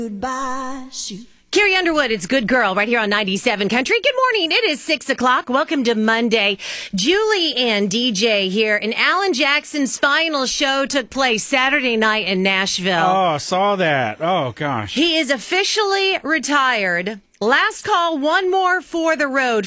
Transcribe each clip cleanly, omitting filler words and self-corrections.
Goodbye, shoot. Carrie Underwood, it's Good Girl, right here on 97 Country. Good morning. It is 6 o'clock. Welcome to Monday. Julie and DJ here. And Alan Jackson's final show took place Saturday night in Nashville. Oh, saw that. Oh, gosh. He is officially retired. Last call, one more for the road.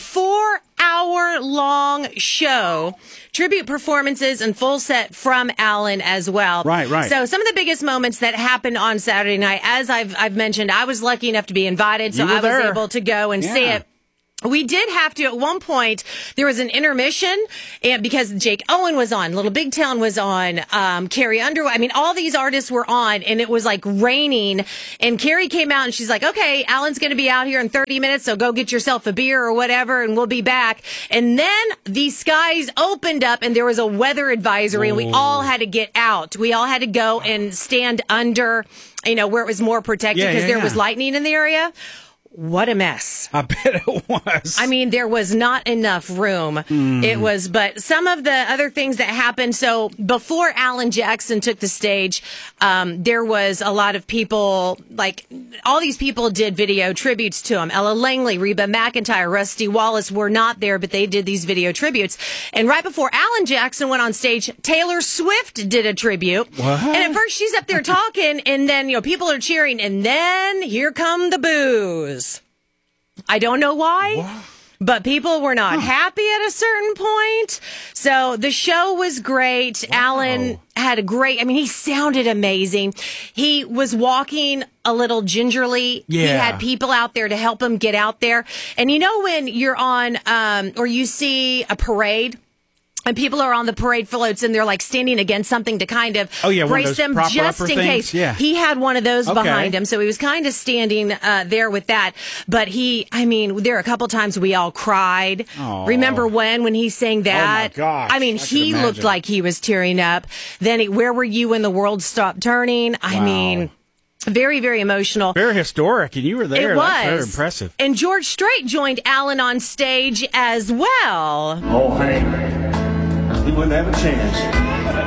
4-hour-long show. Tribute performances and full set from Alan as well. Right. So some of the biggest moments that happened on Saturday night, as I've mentioned, I was lucky enough to be invited, so I was able to go and see it. We did have to, at one point, there was an intermission, and because Jake Owen was on, Little Big Town was on, Carrie Underwood. I mean, all these artists were on, and it was like raining. And Carrie came out, and she's like, okay, Alan's going to be out here in 30 minutes, so go get yourself a beer or whatever, and we'll be back. And then the skies opened up, and there was a weather advisory, and we all had to get out. We all had to go and stand under, where it was more protected because there was lightning in the area. What a mess. I bet it was. I mean, there was not enough room. It was, but some of the other things that happened. So before Alan Jackson took the stage, there was a lot of people, like all these people did video tributes to him. Ella Langley, Reba McEntire, Rusty Wallace were not there, but they did these video tributes. And right before Alan Jackson went on stage, Taylor Swift did a tribute. What? And at first she's up there talking, and then, people are cheering, and then here come the boos. I don't know why, but people were not happy at a certain point. So the show was great. Wow. Alan had he sounded amazing. He was walking a little gingerly. Yeah. He had people out there to help him get out there. And when you're on, or you see a parade, and people are on the parade floats and they're like standing against something to kind of brace them just in case. Yeah. He had one of those behind him. So he was kind of standing there with that. But there are a couple times we all cried. Aww. Remember when he sang that? Oh, my gosh. He looked like he was tearing up. Then Where Were You When the World Stopped Turning? Very, very emotional. Very historic, and you were there. It was. That's very impressive. And George Strait joined Alan on stage as well. Oh, hey. He wouldn't have a chance.